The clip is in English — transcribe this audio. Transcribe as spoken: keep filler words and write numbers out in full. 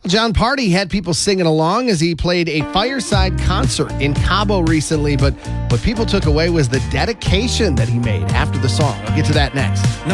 John Party had people singing along as he played a fireside concert in Cabo recently, but what people took away was the dedication that he made after the song. I'll get to that next.